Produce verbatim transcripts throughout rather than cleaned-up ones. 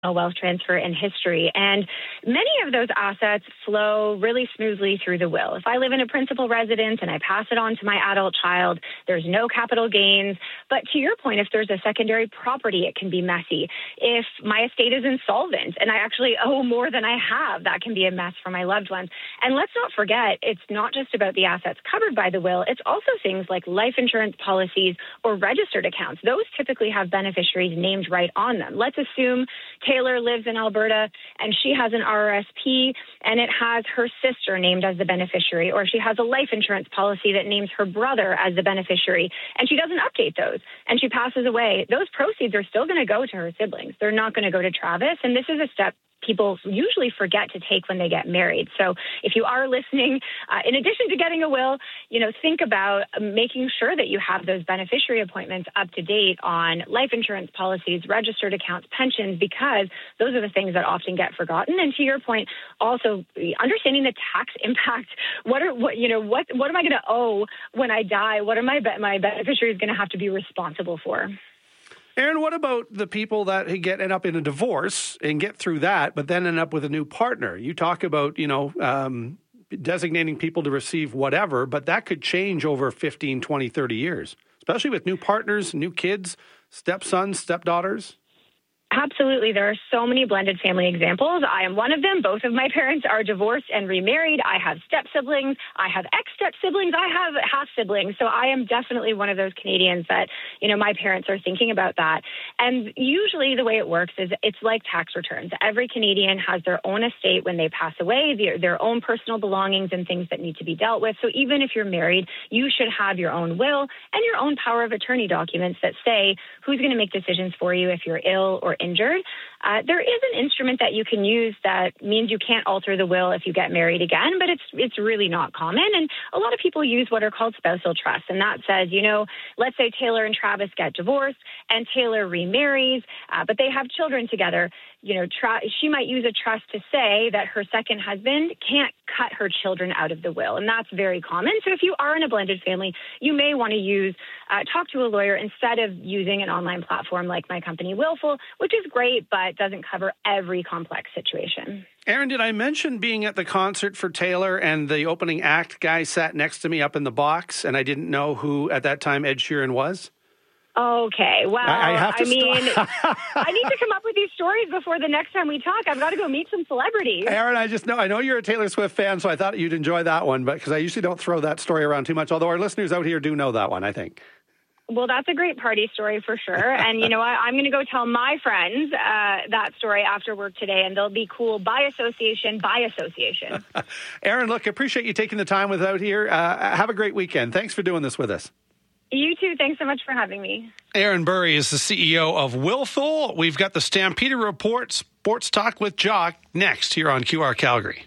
a wealth transfer in history. And many of those assets flow really smoothly through the will. If I live in a principal residence and I pass it on to my adult child, there's no capital gains. But to your point, if there's a secondary property, it can be messy. If my estate is insolvent and I actually owe more than I have, that can be a mess for my loved ones. And let's not forget, it's not just about the assets covered by the will. It's also things like life insurance policies or registered accounts. Those typically have beneficiaries named right on them. Let's assume Taylor lives in Alberta and she has an R R S P and it has her sister named as the beneficiary, or she has a life insurance policy that names her brother as the beneficiary and she doesn't update those and she passes away. Those proceeds are still going to go to her siblings. They're not going to go to Travis. And this is a step people usually forget to take when they get married. So if you are listening, uh, in addition to getting a will, you know, think about making sure that you have those beneficiary appointments up to date on life insurance policies, registered accounts, pensions, because those are the things that often get forgotten. And to your point, also understanding the tax impact. What are what you know what what am I going to owe when I die? What are my my beneficiaries going to have to be responsible for? Aaron, what about the people that get end up in a divorce and get through that, but then end up with a new partner? You talk about, you know, um, designating people to receive whatever, but that could change over fifteen, twenty, thirty years, especially with new partners, new kids, stepsons, stepdaughters. Absolutely. There are so many blended family examples. I am one of them. Both of my parents are divorced and remarried. I have step-siblings. I have ex-step-siblings. I have half-siblings. So I am definitely one of those Canadians that, you know, my parents are thinking about that. And usually the way it works is it's like tax returns. Every Canadian has their own estate when they pass away, their, their own personal belongings and things that need to be dealt with. So even if you're married, you should have your own will and your own power of attorney documents that say who's going to make decisions for you if you're ill or injured. Uh, there is an instrument that you can use that means you can't alter the will if you get married again, but it's it's really not common. And a lot of people use what are called spousal trusts. And that says, you know, let's say Taylor and Travis get divorced and Taylor remarries, uh, but they have children together. You know, tra- she might use a trust to say that her second husband can't cut her children out of the will. And that's very common. So if you are in a blended family, you may want to use, uh, talk to a lawyer instead of using an online platform like my company Willful, which is great, but doesn't cover every complex situation. Aaron, did I mention being at the concert for Taylor and the opening act guy sat next to me up in the box and I didn't know who at that time Ed Sheeran was? Okay, well, I, I, have to I mean, I need to come up with these stories before the next time we talk. I've got to go meet some celebrities. Aaron, I just know, I know you're a Taylor Swift fan, so I thought you'd enjoy that one, but because I usually don't throw that story around too much, although our listeners out here do know that one, I think. Well, that's a great party story for sure. And, you know, I, I'm going to go tell my friends uh, that story after work today, and they'll be cool by association, by association. Aaron, look, appreciate you taking the time with out here. Uh, have a great weekend. Thanks for doing this with us. You too. Thanks so much for having me. Aaron Burry is the C E O of Willful. We've got the Stampede Report, Sports Talk with Jock, next here on Q R Calgary.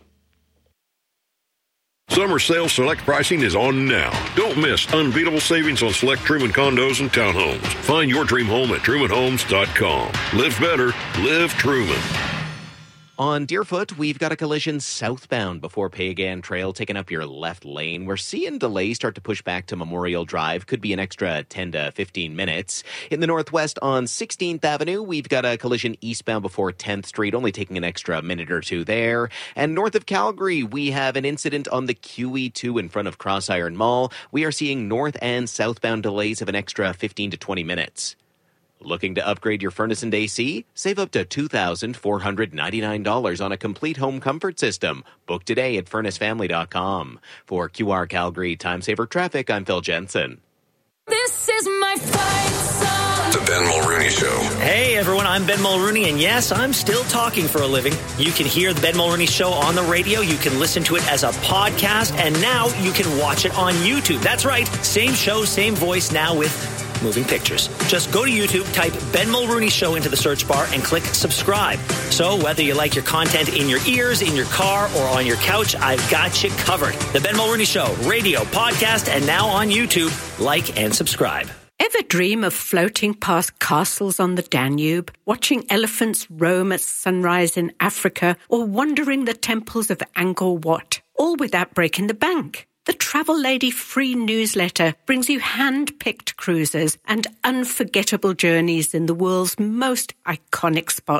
Summer sale select pricing is on now. Don't miss unbeatable savings on select Truman condos and townhomes. Find your dream home at truman homes dot com. Live better. Live Truman. On Deerfoot, we've got a collision southbound before Pagan Trail taking up your left lane. We're seeing delays start to push back to Memorial Drive. Could be an extra ten to fifteen minutes. In the northwest on sixteenth Avenue, we've got a collision eastbound before tenth Street, only taking an extra minute or two there. And north of Calgary, we have an incident on the Q E two in front of Crossiron Mall. We are seeing north and southbound delays of an extra fifteen to twenty minutes. Looking to upgrade your furnace and A C? Save up to two thousand four hundred ninety-nine dollars on a complete home comfort system. Book today at furnace family dot com. For Q R Calgary Time Saver Traffic, I'm Phil Jensen. This is my fight song. The Ben Mulrooney Show. Hey everyone, I'm Ben Mulrooney, and yes, I'm still talking for a living. You can hear the Ben Mulrooney Show on the radio, you can listen to it as a podcast, and now you can watch it on YouTube. That's right, same show, same voice, now with moving pictures. Just go to YouTube, type Ben Mulrooney Show into the search bar, and click subscribe. So whether you like your content in your ears, in your car, or on your couch, I've got you covered. The Ben Mulrooney Show, radio, podcast, and now on YouTube. Like and subscribe. Ever dream of floating past castles on the Danube, watching elephants roam at sunrise in Africa, or wandering the temples of Angkor Wat, all without breaking the bank? The Travel Lady free newsletter brings you hand-picked cruises and unforgettable journeys in the world's most iconic spots.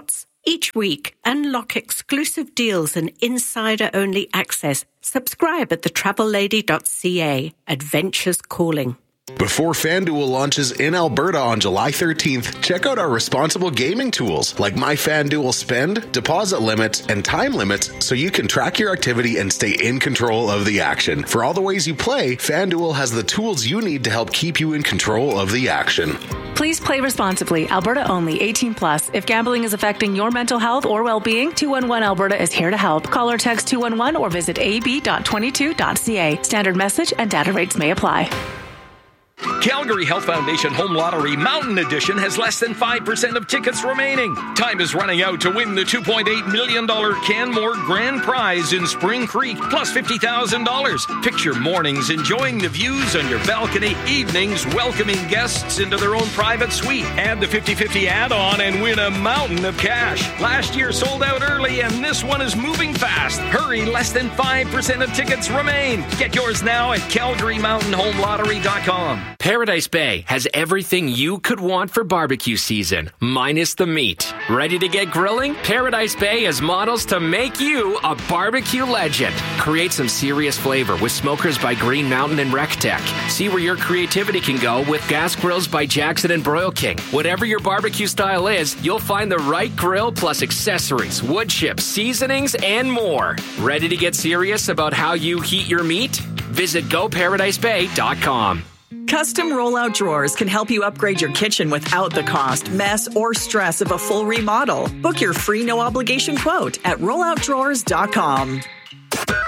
Each week, unlock exclusive deals and insider-only access. Subscribe at the travel lady dot c a. Adventures calling. Before FanDuel launches in Alberta on July thirteenth, check out our responsible gaming tools like My FanDuel Spend, deposit limits, and time limits so you can track your activity and stay in control of the action. For all the ways you play, FanDuel has the tools you need to help keep you in control of the action. Please play responsibly. Alberta only. eighteen plus. If gambling is affecting your mental health or well-being, two one one Alberta is here to help. Call or text two one one or visit a b dot twenty-two dot c a. Standard message and data rates may apply. Calgary Health Foundation Home Lottery Mountain Edition has less than five percent of tickets remaining. Time is running out to win the two point eight million dollars Canmore Grand Prize in Spring Creek, plus fifty thousand dollars. Picture mornings enjoying the views on your balcony, evenings welcoming guests into their own private suite. Add the fifty-fifty add-on and win a mountain of cash. Last year sold out early, and this one is moving fast. Hurry, less than five percent of tickets remain. Get yours now at calgary mountain home lottery dot com. Paradise Bay has everything you could want for barbecue season, minus the meat. Ready to get grilling? Paradise Bay has models to make you a barbecue legend. Create some serious flavor with smokers by Green Mountain and RecTech. See where your creativity can go with gas grills by Jackson and Broil King. Whatever your barbecue style is, you'll find the right grill plus accessories, wood chips, seasonings, and more. Ready to get serious about how you heat your meat? Visit go paradise bay dot com. Custom rollout drawers can help you upgrade your kitchen without the cost, mess, or stress of a full remodel. Book your free no obligation quote at rollout drawers dot com.